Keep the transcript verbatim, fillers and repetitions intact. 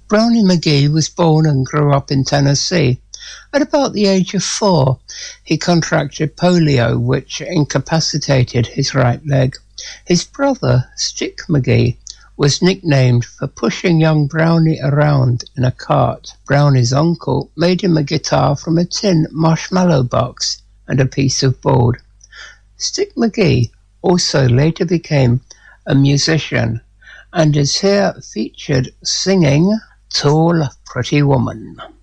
Brownie McGee was born and grew up in Tennessee. At about the age of four, he contracted polio, which incapacitated his right leg. His brother, Stick McGee, was nicknamed for pushing young Brownie around in a cart. Brownie's uncle made him a guitar from a tin marshmallow box and a piece of board. Stick McGee also later became a musician and is here featured singing Tall Pretty Woman.